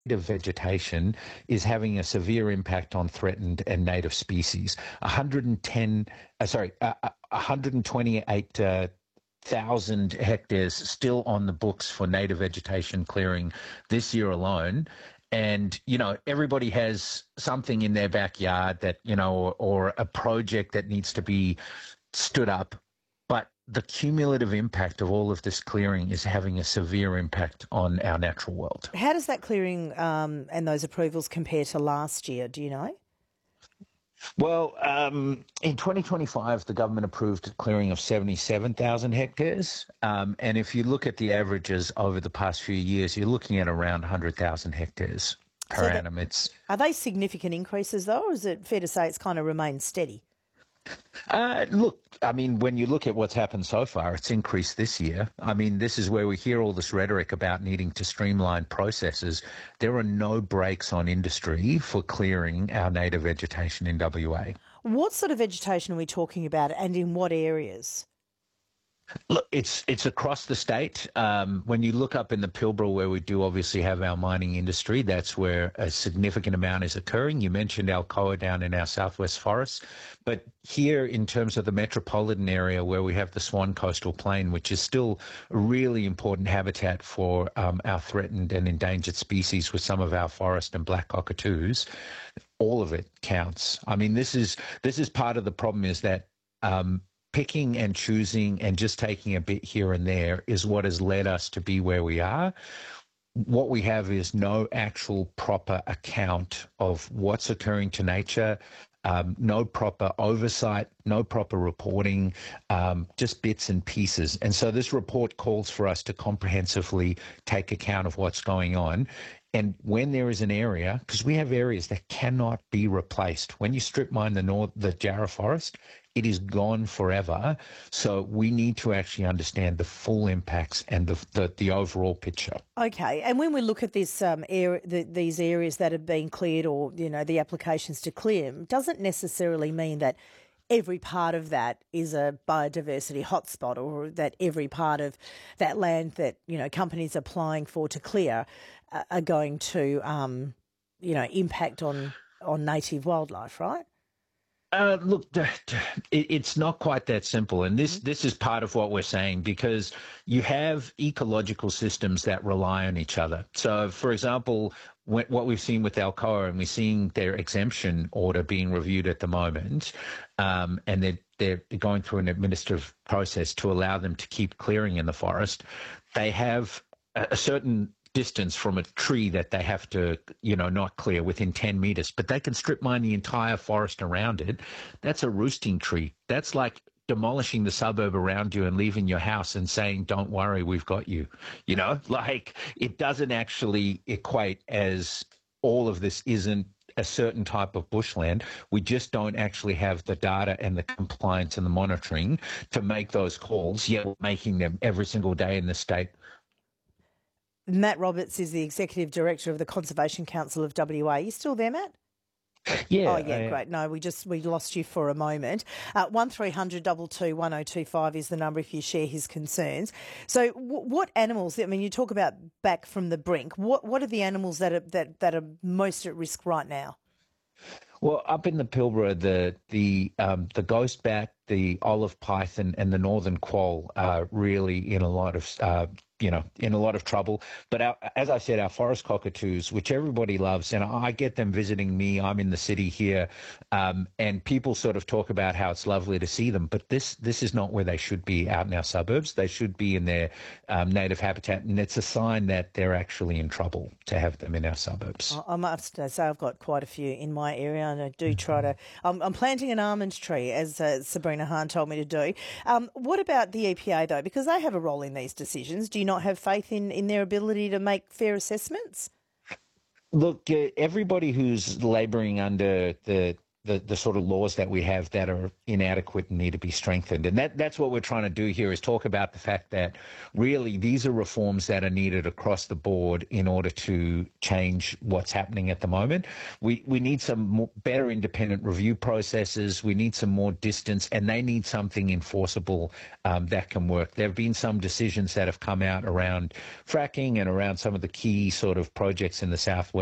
native vegetation is having a severe impact on threatened and native species. 128 thousand hectares still on the books for native vegetation clearing this year alone. And, everybody has something in their backyard that, or a project that needs to be stood up. But the cumulative impact of all of this clearing is having a severe impact on our natural world. How does that clearing and those approvals compare to last year? Do you know? Well, in 2025, the government approved a clearing of 77,000 hectares. And if you look at the averages over the past few years, you're looking at around 100,000 hectares per annum. Are they significant increases, though, or is it fair to say it's kind of remained steady? Look, I mean, when you look at what's happened so far, it's increased this year. I mean, this is where we hear all this rhetoric about needing to streamline processes. There are no brakes on industry for clearing our native vegetation in WA. What sort of vegetation are we talking about, and in what areas? Look, it's across the state. When you look up in the Pilbara, where we do obviously have our mining industry, that's where a significant amount is occurring. You mentioned Alcoa down in our southwest forests, but here in terms of the metropolitan area where we have the Swan Coastal Plain, which is still a really important habitat for our threatened and endangered species with some of our forest and black cockatoos, all of it counts. I mean, this is part of the problem is that picking and choosing and just taking a bit here and there is what has led us to be where we are. What we have is no actual proper account of what's occurring to nature, no proper oversight, no proper reporting, just bits and pieces. And so this report calls for us to comprehensively take account of what's going on. And when there is an area, because we have areas that cannot be replaced. When you strip mine the Jarrah forest, it is gone forever. So we need to actually understand the full impacts and the overall picture. Okay, and when we look at this these areas that have been cleared, or the applications to clear, doesn't necessarily mean that every part of that is a biodiversity hotspot, or that every part of that land that companies are applying for to clear are going to impact on native wildlife, right? Look, it's not quite that simple. And this is part of what we're saying, because you have ecological systems that rely on each other. So, for example, what we've seen with Alcoa, and we're seeing their exemption order being reviewed at the moment, and they're going through an administrative process to allow them to keep clearing in the forest. They have a certain distance from a tree that they have to, not clear within 10 meters, but they can strip mine the entire forest around it. That's a roosting tree. That's like demolishing the suburb around you and leaving your house and saying, don't worry, we've got you. It doesn't actually equate as all of this isn't a certain type of bushland. We just don't actually have the data and the compliance and the monitoring to make those calls, yet we're making them every single day in the state. Matt Roberts is the Executive Director of the Conservation Council of WA. You still there, Matt? Yeah. Oh, yeah, great. No, we lost you for a moment. 1300 22 1025 is the number if you share his concerns. So what animals, I mean, you talk about back from the brink. What are the animals that are most at risk right now? Well, up in the Pilbara, the ghost bat, the olive python, and the northern quoll are really in a lot of trouble. But as I said, our forest cockatoos, which everybody loves, and I get them visiting me. I'm in the city here, and people sort of talk about how it's lovely to see them. But this is not where they should be out in our suburbs. They should be in their native habitat, and it's a sign that they're actually in trouble to have them in our suburbs. I must say I've got quite a few in my area, and I do try to. I'm planting an almond tree, as Sabrina Hahn told me to do. What about the EPA though? Because they have a role in these decisions. Do you not have faith in their ability to make fair assessments? Look, everybody who's labouring under the the sort of laws that we have that are inadequate and need to be strengthened. And that's what we're trying to do here, is talk about the fact that really these are reforms that are needed across the board in order to change what's happening at the moment. We need some better independent review processes. We need some more distance, and they need something enforceable that can work. There have been some decisions that have come out around fracking and around some of the key sort of projects in the southwest